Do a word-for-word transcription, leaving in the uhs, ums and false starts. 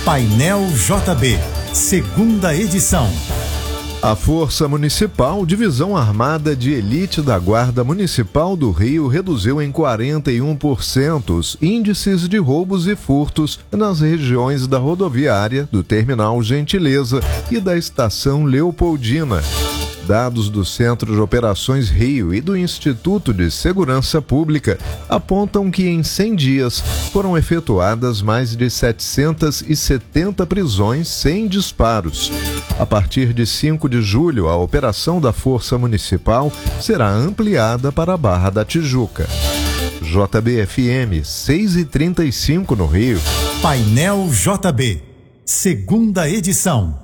Painel J B, segunda edição. A Força Municipal, Divisão Armada de Elite da Guarda Municipal do Rio, reduziu em quarenta e um por cento os índices de roubos e furtos nas regiões da rodoviária, do Terminal Gentileza e da Estação Leopoldina. Dados do Centro de Operações Rio e do Instituto de Segurança Pública apontam que em cem dias foram efetuadas mais de setecentas e setenta prisões sem disparos. A partir de cinco de julho, a operação da Força Municipal será ampliada para a Barra da Tijuca. J B F M, seis e trinta e cinco no Rio. Painel J B, segunda edição.